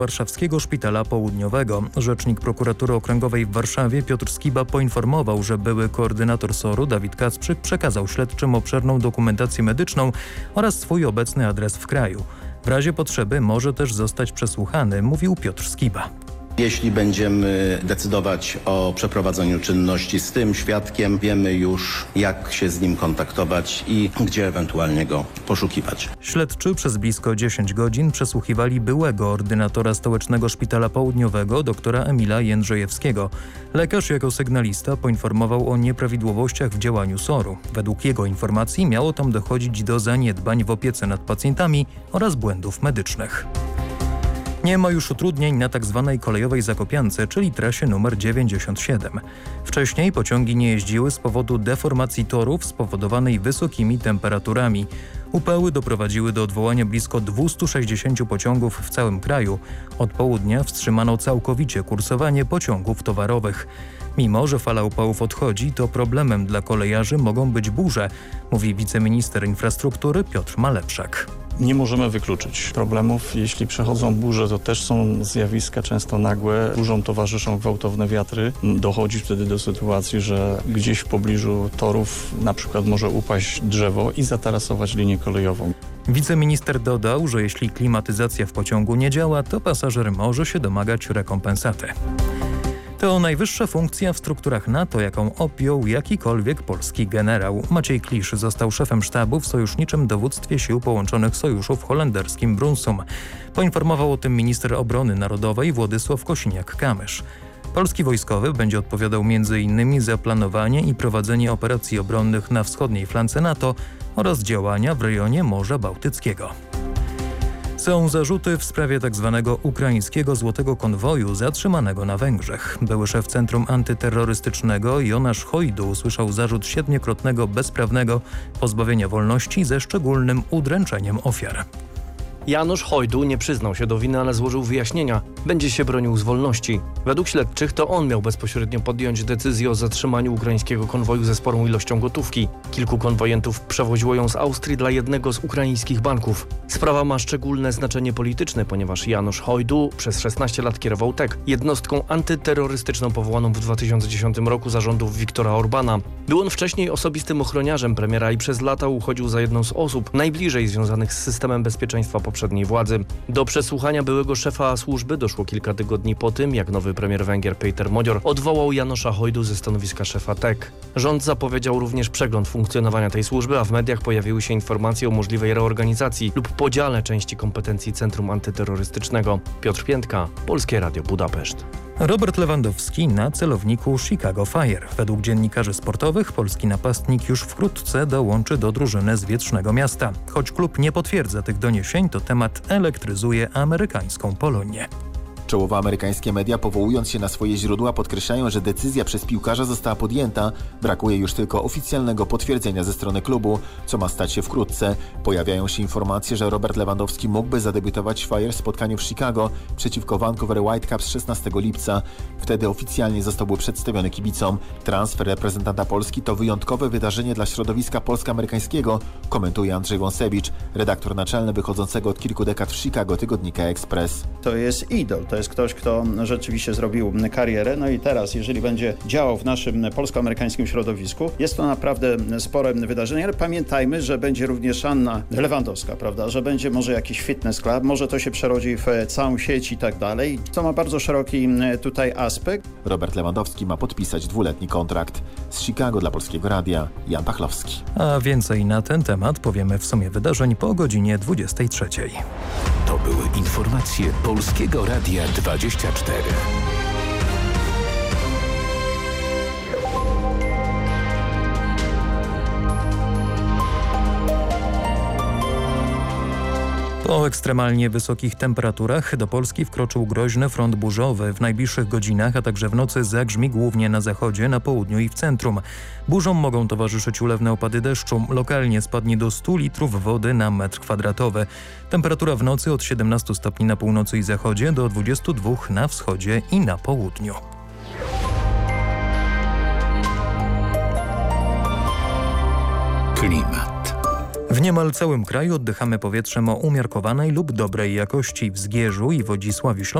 Warszawskiego Szpitala Południowego. Rzecznik Prokuratury Okręgowej w Warszawie Piotr Skiba poinformował, że były koordynator SOR-u Dawid Kacprzyk przekazał śledczym obszerną dokumentację medyczną oraz swój obecny adres w kraju. W razie potrzeby może też zostać przesłuchany, mówił Piotr Skiba. Jeśli będziemy decydować o przeprowadzeniu czynności z tym świadkiem, wiemy już, jak się z nim kontaktować i gdzie ewentualnie go poszukiwać. Śledczy przez blisko 10 godzin przesłuchiwali byłego ordynatora Stołecznego Szpitala Południowego doktora Emila Jędrzejewskiego. Lekarz jako sygnalista poinformował o nieprawidłowościach w działaniu SOR-u. Według jego informacji miało tam dochodzić do zaniedbań w opiece nad pacjentami oraz błędów medycznych. Nie ma już utrudnień na tzw. kolejowej Zakopiance, czyli trasie numer 97. Wcześniej pociągi nie jeździły z powodu deformacji torów spowodowanej wysokimi temperaturami. Upały doprowadziły do odwołania blisko 260 pociągów w całym kraju. Od południa wstrzymano całkowicie kursowanie pociągów towarowych. Mimo że fala upałów odchodzi, to problemem dla kolejarzy mogą być burze, mówi wiceminister infrastruktury Piotr Malepszak. Nie możemy wykluczyć problemów. Jeśli przechodzą burze, to też są zjawiska często nagłe. Burzom towarzyszą gwałtowne wiatry. Dochodzi wtedy do sytuacji, że gdzieś w pobliżu torów na przykład może upaść drzewo i zatarasować linię kolejową. Wiceminister dodał, że jeśli klimatyzacja w pociągu nie działa, to pasażer może się domagać rekompensaty. To najwyższa funkcja w strukturach NATO, jaką objął jakikolwiek polski generał. Maciej Klisz został szefem sztabu w sojuszniczym dowództwie sił połączonych sojuszu w holenderskim Brunssum. Poinformował o tym minister obrony narodowej Władysław Kosiniak-Kamysz. Polski wojskowy będzie odpowiadał m.in. za planowanie i prowadzenie operacji obronnych na wschodniej flance NATO oraz działania w rejonie Morza Bałtyckiego. Są zarzuty w sprawie tzw. ukraińskiego złotego konwoju zatrzymanego na Węgrzech. Były szef Centrum Antyterrorystycznego Jonasz Hojdu usłyszał zarzut 7-krotnego bezprawnego pozbawienia wolności ze szczególnym udręczeniem ofiar. Janusz Hojdu nie przyznał się do winy, ale złożył wyjaśnienia. Będzie się bronił z wolności. Według śledczych to on miał bezpośrednio podjąć decyzję o zatrzymaniu ukraińskiego konwoju ze sporą ilością gotówki. Kilku konwojentów przewoziło ją z Austrii dla jednego z ukraińskich banków. Sprawa ma szczególne znaczenie polityczne, ponieważ Janusz Hojdu przez 16 lat kierował TEK, jednostką antyterrorystyczną powołaną w 2010 roku za rządów Viktora Orbana. Był on wcześniej osobistym ochroniarzem premiera i przez lata uchodził za jedną z osób najbliżej związanych z systemem bezpieczeństwa poprzedniej władzy. Do przesłuchania byłego szefa służby doszło kilka tygodni po tym, jak nowy premier Węgier Péter Magyar odwołał Janusza Hojdu ze stanowiska szefa TEK. Rząd zapowiedział również przegląd funkcjonowania tej służby, a w mediach pojawiły się informacje o możliwej reorganizacji lub podziale części kompetencji Centrum Antyterrorystycznego. Piotr Piętka, Polskie Radio Budapeszt. Robert Lewandowski na celowniku Chicago Fire. Według dziennikarzy sportowych polski napastnik już wkrótce dołączy do drużyny z Wietrznego Miasta. Choć klub nie potwierdza tych doniesień, to temat elektryzuje amerykańską Polonię. Czołowe amerykańskie media, powołując się na swoje źródła, podkreślają, że decyzja przez piłkarza została podjęta. Brakuje już tylko oficjalnego potwierdzenia ze strony klubu, co ma stać się wkrótce. Pojawiają się informacje, że Robert Lewandowski mógłby zadebiutować w Fire w spotkaniu w Chicago przeciwko Vancouver Whitecaps 16 lipca. Wtedy oficjalnie zostałby przedstawiony kibicom. Transfer reprezentanta Polski to wyjątkowe wydarzenie dla środowiska polsko-amerykańskiego, komentuje Andrzej Wąsewicz, redaktor naczelny wychodzącego od kilku dekad w Chicago tygodnika Express. To jest idol, to jest ktoś, kto rzeczywiście zrobił karierę. No i teraz, jeżeli będzie działał w naszym polsko-amerykańskim środowisku, jest to naprawdę spore wydarzenie, ale pamiętajmy, że będzie również Anna Lewandowska, prawda, że będzie może jakiś fitness club, może to się przerodzi w całą sieć i tak dalej. To ma bardzo szeroki tutaj aspekt. Robert Lewandowski ma podpisać 2-letni kontrakt. Z Chicago dla Polskiego Radia, Jan Pachlowski. A więcej na ten temat powiemy w sumie wydarzeń po godzinie 23. To były informacje Polskiego Radia 24. Po ekstremalnie wysokich temperaturach do Polski wkroczył groźny front burzowy. W najbliższych godzinach, a także w nocy zagrzmi głównie na zachodzie, na południu i w centrum. Burzom mogą towarzyszyć ulewne opady deszczu. Lokalnie spadnie do 100 litrów wody na metr kwadratowy. Temperatura w nocy od 17 stopni na północy i zachodzie do 22 na wschodzie i na południu. Klimat. W W niemal całym kraju oddychamy powietrzem o umiarkowanej lub dobrej jakości. W Zgierzu i Wodzisławiu Śląskim